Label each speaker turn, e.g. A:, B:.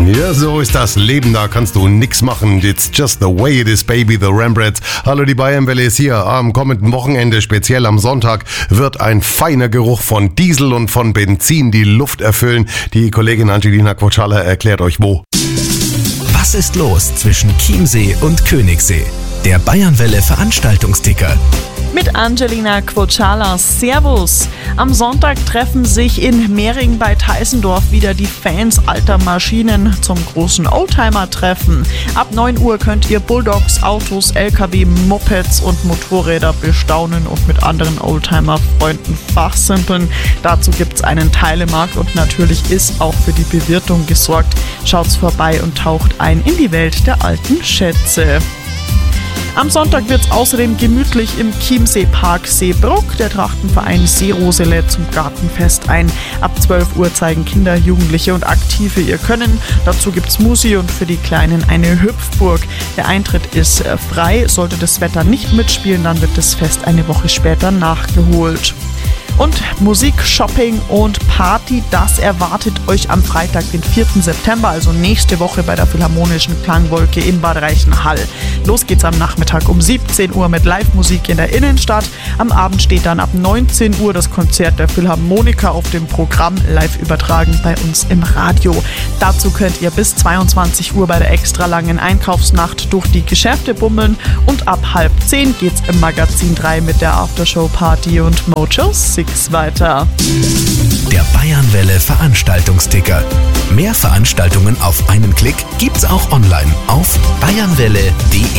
A: Ja, so ist das Leben, da kannst du nix machen. It's just the way it is, baby, the Rembrandts. Hallo, die Bayernwelle ist hier. Am kommenden Wochenende, speziell am Sonntag, wird ein feiner Geruch von Diesel und von Benzin die Luft erfüllen. Die Kollegin Angelina Quocciala erklärt euch wo.
B: Was ist los zwischen Chiemsee und Königssee? Der Bayernwelle Veranstaltungsticker.
C: Mit Angelina Quocciala. Servus! Am Sonntag treffen sich in Mehring bei Teisendorf wieder die Fans alter Maschinen zum großen Oldtimer-Treffen. Ab 9 Uhr könnt ihr Bulldogs, Autos, LKW, Mopeds und Motorräder bestaunen und mit anderen Oldtimer-Freunden fachsimpeln. Dazu gibt's einen Teilemarkt und natürlich ist auch für die Bewirtung gesorgt. Schaut's vorbei und taucht ein in die Welt der alten Schätze. Am Sonntag wird es außerdem gemütlich im Chiemsee-Park Seebruck. Der Trachtenverein Seerose lädt zum Gartenfest ein. Ab 12 Uhr zeigen Kinder, Jugendliche und Aktive ihr Können. Dazu gibt's Musi und für die Kleinen eine Hüpfburg. Der Eintritt ist frei. Sollte das Wetter nicht mitspielen, dann wird das Fest eine Woche später nachgeholt. Und Musik, Shopping und Party, das erwartet euch am Freitag, den 4. September, also nächste Woche bei der Philharmonischen Klangwolke in Bad Reichenhall. Los geht's am Nachmittag um 17 Uhr mit Live-Musik in der Innenstadt. Am Abend steht dann ab 19 Uhr das Konzert der Philharmoniker auf dem Programm, live übertragen bei uns im Radio. Dazu könnt ihr bis 22 Uhr bei der extra langen Einkaufsnacht durch die Geschäfte bummeln und ab 9:30 geht's im Magazin 3 mit der Aftershow-Party und Mojo 6 weiter.
B: Der Bayernwelle Veranstaltungsticker. Mehr Veranstaltungen auf einen Klick gibt's auch online auf bayernwelle.de.